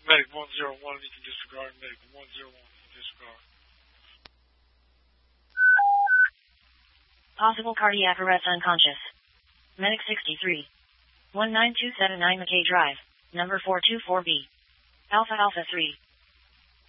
Medic 101, you can disregard. Medic 101, you can disregard. Possible cardiac arrest unconscious. Medic 63. 19279 McKay Drive, number 424B. Alpha Alpha 3.